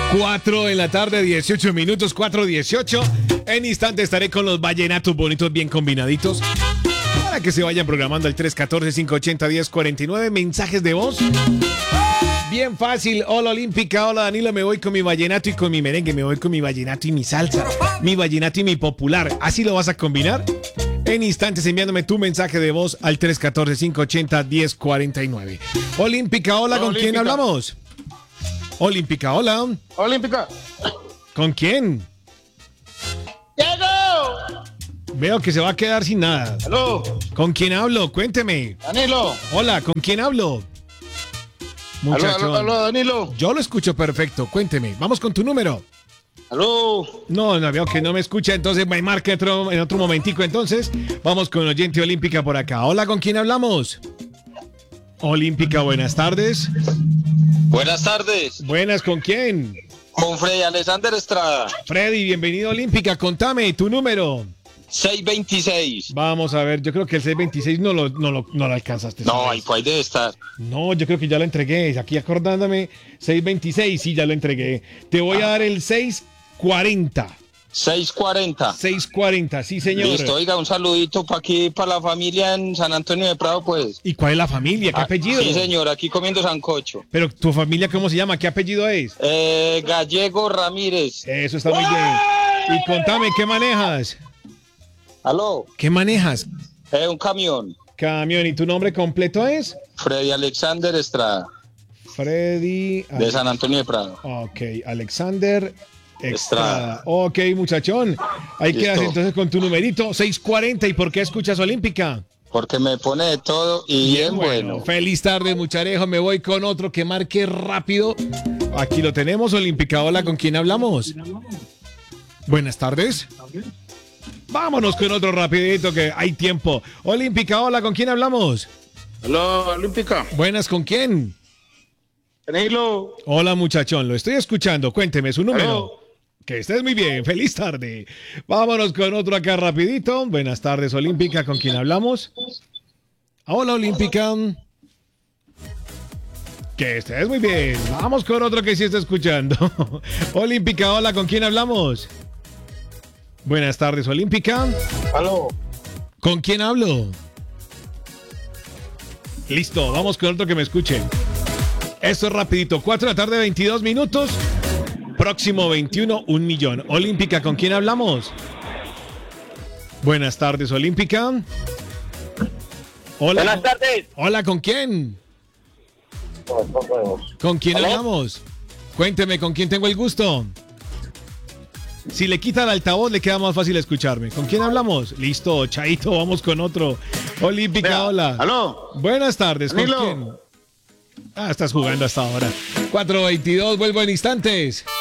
4 en la tarde, 18 minutos, 4:18. En instante estaré con los vallenatos bonitos, bien combinaditos. Para que se vayan programando al 314-580-1049. Mensajes de voz. Bien fácil. Hola Olímpica, hola Danilo. Me voy con mi vallenato y con mi merengue. Me voy con mi vallenato y mi salsa. Mi vallenato y mi popular. ¿Así lo vas a combinar? En instantes enviándome tu mensaje de voz al 314-580-1049. Olímpica, hola. ¿Con quién hablamos? Olímpica, hola. Olímpica. ¿Con quién? ¡Diego! Veo que se va a quedar sin nada. ¿Aló? ¿Con quién hablo? Cuénteme. Danilo. Hola, ¿con quién hablo? Muchacho. Aló, Danilo. Yo lo escucho perfecto. Cuénteme. Vamos con tu número. Aló. No, veo que no me escucha, entonces me marca en otro momentico. Entonces, vamos con oyente Olímpica por acá. Hola, ¿con quién hablamos? Olímpica, buenas tardes. Buenas tardes. Buenas, ¿con quién? Con Freddy Alexander Estrada. Freddy, bienvenido Olímpica. Contame tu número. 626. Vamos a ver, yo creo que el 626 no lo alcanzaste. No, ahí pues debe estar. No, yo creo que ya lo entregué. Aquí acordándome, 626, sí, ya lo entregué. Te voy a dar el 640. 640. 640, sí, señor. Listo, oiga, un saludito para aquí, para la familia en San Antonio de Prado, pues. ¿Y cuál es la familia? ¿Qué apellido? Sí, señor, aquí comiendo sancocho. Pero tu familia, ¿cómo se llama? ¿Qué apellido es? Gallego Ramírez. Eso está muy bien. Y contame, ¿qué manejas? Aló. ¿Qué manejas? Un camión. Camión. ¿Y tu nombre completo es? Freddy Alexander Estrada. Freddy. De San Antonio de Prado. Ok, Alexander Estrada. Ok, muchachón. Ahí Listo. quedas entonces con tu numerito, 640. ¿Y por qué escuchas Olímpica? Porque me pone de todo y bien bueno. Feliz tarde, mucharejo. Me voy con otro que marque rápido. Aquí lo tenemos, Olímpica. Hola, ¿con quién hablamos? Buenas tardes. Vámonos con otro rapidito que hay tiempo. Olímpica, hola, ¿con quién hablamos? Aló, Olímpica. Buenas, ¿con quién? Danilo. Hola, muchachón, lo estoy escuchando. Cuénteme su número. Aló. Que estés muy bien, feliz tarde. Vámonos con otro acá rapidito. Buenas tardes, Olímpica, ¿con quién hablamos? Hola, Olímpica. Que estés muy bien. Vamos con otro que sí está escuchando. Olímpica, hola, ¿con quién hablamos? Buenas tardes, Olímpica. Aló. ¿Con quién hablo? Listo, vamos con otro que me escuche. Esto es rapidito. 4 de la tarde, 22 minutos. Próximo 21, 1 millón. Olímpica, ¿con quién hablamos? Buenas tardes, Olímpica. Hola. Buenas tardes. Hola, ¿con quién? ¿Con quién hablamos? Cuénteme, ¿con quién tengo el gusto? Si le quita el altavoz, le queda más fácil escucharme. ¿Con quién hablamos? Listo, chaito, vamos con otro. Olímpica, Vea, hola. Aló. Buenas tardes, ¿con Danilo. quién? Estás jugando hasta ahora. 4:22, vuelvo en instantes.